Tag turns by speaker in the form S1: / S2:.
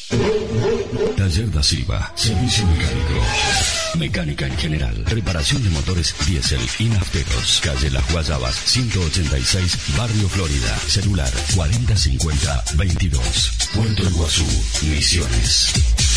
S1: Taller da Silva, servicio mecánico. Mecánica en general, reparación de motores diésel y nafteros. Calle Las Guayabas, 186, Barrio Florida. Celular 4050-22. Puerto Iguazú, Misiones.